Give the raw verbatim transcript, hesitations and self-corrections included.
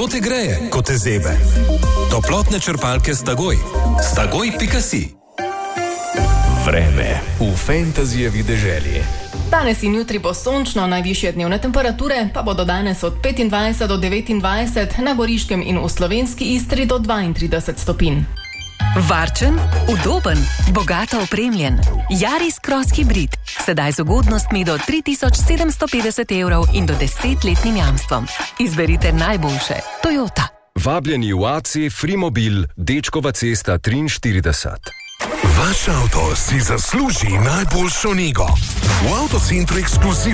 Kdo te greje, ko te zebe? Toplotne črpalke Stagoj. Stagoj pika si. Vreme v Fantasyjevi deželi. Danes in jutri bo sončno, najvišje dnevne temperature pa bodo danes od petindvajset do devetindvajset, na Goriškem in v slovenski Istri do dvaintrideset stopinj. Varčen, udoben, bogato opremljen. Yaris Cross Hybrid. Sedaj z ugodnostmi do tri tisoč sedemsto petdeset evrov in do desetletnim jamstvom. Izberite najboljše. Toyota. Vabljeni v A C Frimobil, Dečkova cesta triinštirideset. Vaš avto si zasluži najboljšo nego. V Avtocentru Ekskluziv